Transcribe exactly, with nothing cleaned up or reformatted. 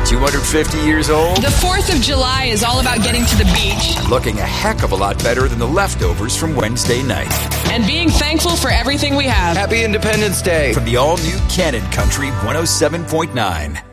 two hundred fifty years old? The fourth of July is all about getting to the beach. Looking a heck of a lot better than the leftovers from Wednesday night. And being thankful for everything we have. Happy Independence Day. From the all-new Cannon Country one oh seven point nine.